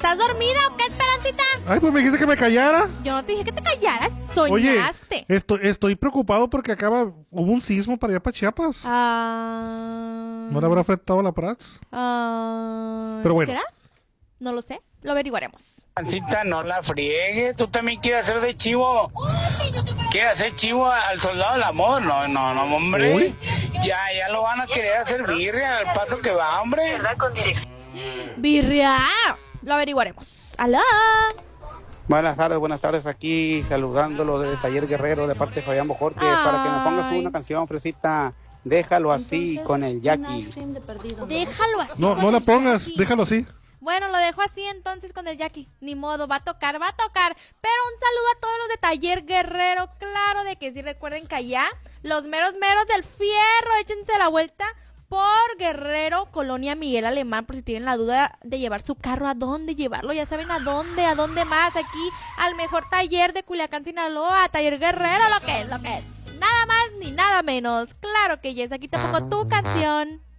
¿Estás dormida o qué, Esperancita? Ay, pues me dijiste que me callara. Yo no te dije que te callaras, Oye, soñaste. estoy preocupado porque hubo un sismo para allá para Chiapas. ¿No le habrá afectado a la Prats? Pero bueno. ¿Será? No lo sé, lo averiguaremos. Pancita, no la friegues, tú también quieres hacer de chivo. ¿Quieres hacer chivo al soldado del amor? No, hombre. Uy. Ya lo van a querer hacer birria al paso que va, hombre. Birria, lo averiguaremos. ¡Aló! Buenas tardes, aquí saludándolo desde Taller Guerrero de parte de Fabián Bojorque para que me pongas una canción, Fresita. Déjalo así con el Jackie. Déjalo así. No la pongas, déjalo así. Bueno, lo dejo así entonces con el Jackie. Ni modo, va a tocar. Pero un saludo a todos los de Taller Guerrero. Claro de que sí, recuerden que allá los meros del fierro, échense la vuelta por Guerrero, Colonia Miguel Alemán, por si tienen la duda de llevar su carro, a dónde llevarlo, ya saben a dónde más, aquí al mejor taller de Culiacán, Sinaloa, Taller Guerrero, lo que es. Nada más ni nada menos. Claro que yes, aquí te pongo tu canción.